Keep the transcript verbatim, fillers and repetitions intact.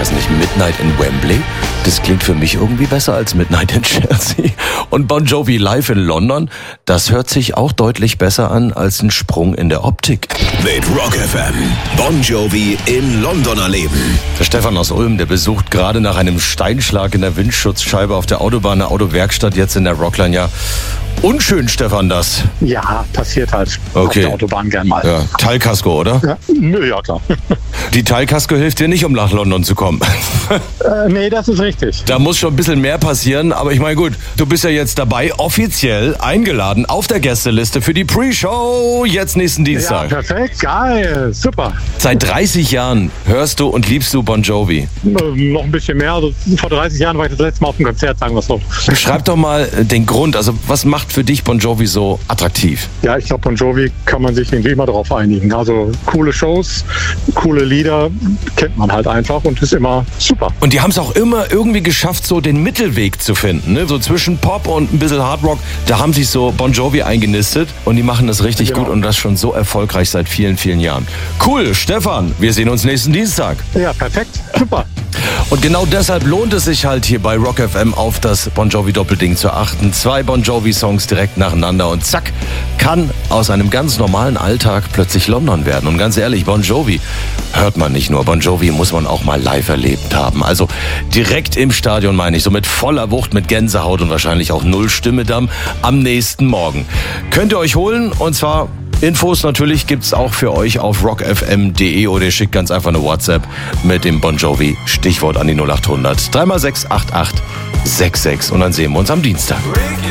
weiß nicht, Midnight in Wembley? Das klingt für mich irgendwie besser als Midnight in Chelsea. Und Bon Jovi live in London, das hört sich auch deutlich besser an als ein Sprung in der Optik. Mit Rock F M, Bon Jovi in London erleben. Der Stefan aus Ulm, der besucht gerade nach einem Steinschlag in der Windschutzscheibe auf der Autobahn eine Autowerkstatt jetzt in der Rockline. Ja, unschön, Stefan, das. Ja, passiert halt Okay. auf der Autobahn gern mal. Ja, Teilkasko, oder? Ja, nö, ja klar. Die Teilkasko hilft dir nicht, um nach London zu kommen. äh, nee, das ist richtig. Da muss schon ein bisschen mehr passieren, aber ich meine, gut, du bist ja jetzt dabei, offiziell eingeladen auf der Gästeliste für die Pre-Show jetzt nächsten Ja, Dienstag. perfekt, geil, super. Seit dreißig Jahren hörst du und liebst du Bon Jovi. Äh, noch ein bisschen mehr. Also, vor dreißig Jahren war ich das letzte Mal auf dem Konzert, sagen wir es so. Beschreib doch mal den Grund, also was macht für dich Bon Jovi so attraktiv? Ja, ich glaube, Bon Jovi kann man sich irgendwie immer darauf einigen. Also coole Shows, coole Lieder, kennt man halt einfach und ist immer super. Und die haben es auch immer irgendwie geschafft, so den Mittelweg zu finden, ne? So zwischen Pop und ein bisschen Hardrock, da haben sich so Bon Jovi eingenistet und die machen das richtig Genau. gut und das schon so erfolgreich seit vielen, vielen Jahren. Cool, Stefan, wir sehen uns nächsten Dienstag. Ja, perfekt, super. Und genau deshalb lohnt es sich halt hier bei Rock F M auf das Bon Jovi Doppelding zu achten. Zwei Bon Jovi Songs direkt nacheinander und zack, kann aus einem ganz normalen Alltag plötzlich London werden. Und ganz ehrlich, Bon Jovi hört man nicht nur. Bon Jovi muss man auch mal live erlebt haben. Also direkt im Stadion meine ich, so mit voller Wucht, mit Gänsehaut und wahrscheinlich auch null Stimme dann am nächsten Morgen. Könnt ihr euch holen und zwar... Infos natürlich gibt's auch für euch auf rock f m punkt d e oder ihr schickt ganz einfach eine WhatsApp mit dem Bon Jovi Stichwort an die null acht hundert drei mal sechs acht acht sechs sechs und dann sehen wir uns am Dienstag.